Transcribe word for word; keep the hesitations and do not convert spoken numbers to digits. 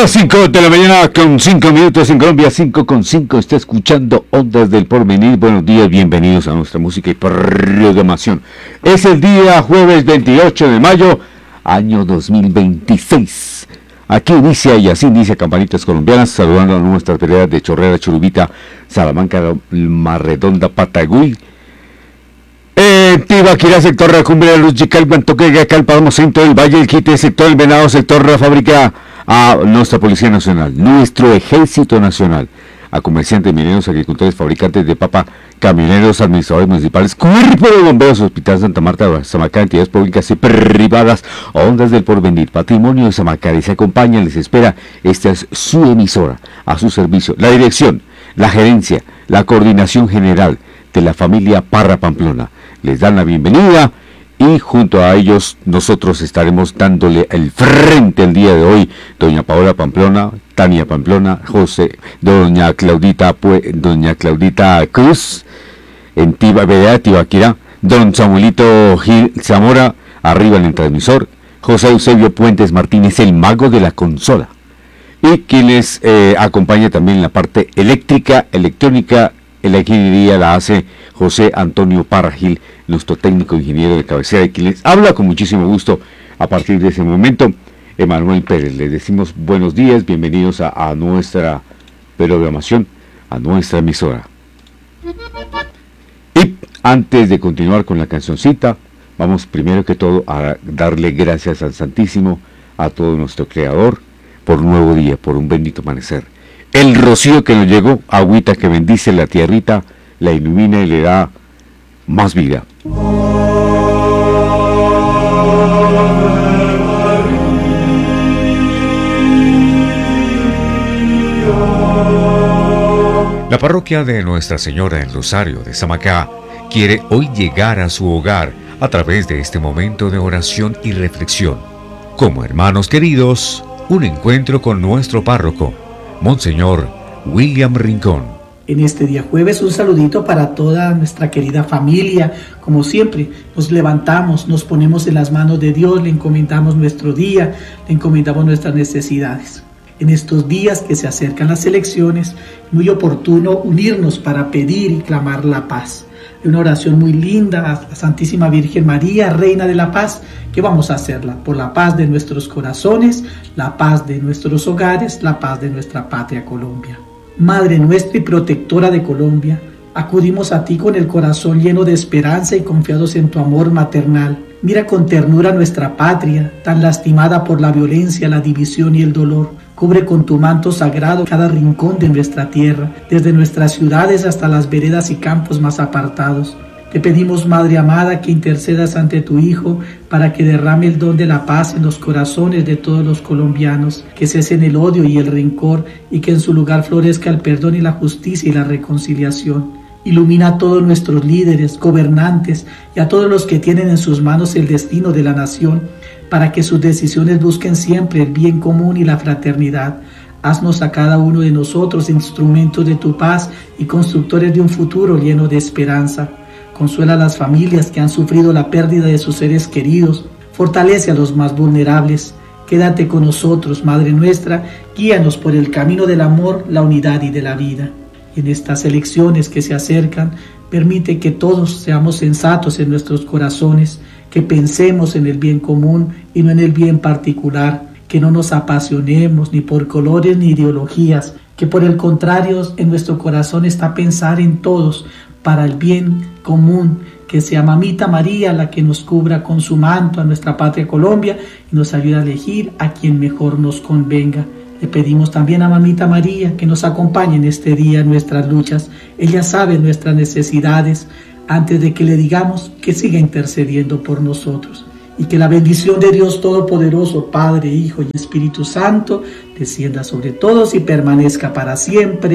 las cinco de la mañana con cinco minutos en Colombia, cinco con cinco, está escuchando Ondas del Porvenir. Buenos días, bienvenidos a nuestra música y programación. Es el día jueves veintiocho de mayo, año dos mil veintiséis. Aquí inicia y así inicia Campanitas Colombianas, saludando a nuestras veredas de Chorrera, Churubita, Salamanca, Marredonda, Patagüí, Eh, Tibaquirá, sector La Cumbre, Luz Chical, Bantoquega, Calpamos, Centro del Valle, el Quite, sector El Venado, sector La Fábrica, a nuestra Policía Nacional, nuestro Ejército Nacional, a comerciantes, mineros, agricultores, fabricantes de papa, camioneros, administradores municipales, cuerpo de bomberos, Hospital Santa Marta, Samacá, entidades públicas y privadas, Ondas del Porvenir, patrimonio de Samacá, les acompaña, les espera. Esta es su emisora, a su servicio, la dirección, la gerencia, la coordinación general de la familia Parra Pamplona. Les dan la bienvenida y junto a ellos nosotros estaremos dándole el frente el día de hoy. Doña Paola Pamplona, Tania Pamplona, José, doña Claudita, doña Claudita Cruz, en Tibaquirá, Tibaquirá, don Samuelito Gil Zamora, arriba en el transmisor, José Eusebio Puentes Martínez, el mago de la consola, y quien les eh, acompaña también en la parte eléctrica, electrónica. La ingeniería la hace José Antonio Parra Gil, nuestro técnico ingeniero de cabecera, y quien les habla con muchísimo gusto a partir de ese momento, Emanuel Pérez. Les decimos buenos días, bienvenidos a, a nuestra programación, a nuestra emisora. Y antes de continuar con la cancioncita, vamos primero que todo a darle gracias al Santísimo, a todo nuestro Creador, por un nuevo día, por un bendito amanecer. El rocío que nos llegó, agüita que bendice la tierrita, la ilumina y le da más vida. La parroquia de Nuestra Señora del Rosario de Samacá quiere hoy llegar a su hogar a través de este momento de oración y reflexión. Como hermanos queridos, un encuentro con nuestro párroco, Monseñor William Rincón. En este día jueves un saludito para toda nuestra querida familia. Como siempre, nos levantamos, nos ponemos en las manos de Dios, le encomendamos nuestro día, le encomendamos nuestras necesidades. En estos días que se acercan las elecciones, es muy oportuno unirnos para pedir y clamar la paz. Hay una oración muy linda a la Santísima Virgen María, Reina de la Paz, que vamos a hacerla por la paz de nuestros corazones, la paz de nuestros hogares, la paz de nuestra patria Colombia. Madre nuestra y protectora de Colombia, acudimos a ti con el corazón lleno de esperanza y confiados en tu amor maternal. Mira con ternura nuestra patria, tan lastimada por la violencia, la división y el dolor. Cubre con tu manto sagrado cada rincón de nuestra tierra, desde nuestras ciudades hasta las veredas y campos más apartados. Te pedimos, Madre amada, que intercedas ante tu Hijo para que derrame el don de la paz en los corazones de todos los colombianos, que cesen el odio y el rencor y que en su lugar florezca el perdón y la justicia y la reconciliación. Ilumina a todos nuestros líderes, gobernantes y a todos los que tienen en sus manos el destino de la nación, para que sus decisiones busquen siempre el bien común y la fraternidad. Haznos a cada uno de nosotros instrumentos de tu paz y constructores de un futuro lleno de esperanza. Consuela a las familias que han sufrido la pérdida de sus seres queridos. Fortalece a los más vulnerables. Quédate con nosotros, Madre nuestra, guíanos por el camino del amor, la unidad y de la vida. En estas elecciones que se acercan, permite que todos seamos sensatos en nuestros corazones, que pensemos en el bien común y no en el bien particular, que no nos apasionemos ni por colores ni ideologías, que por el contrario en nuestro corazón está pensar en todos para el bien común, que sea Mamita María la que nos cubra con su manto a nuestra patria Colombia y nos ayude a elegir a quien mejor nos convenga. Le pedimos también a Mamita María que nos acompañe en este día en nuestras luchas. Ella sabe nuestras necesidades. Antes de que le digamos, que siga intercediendo por nosotros. Y que la bendición de Dios Todopoderoso, Padre, Hijo y Espíritu Santo, descienda sobre todos y permanezca para siempre.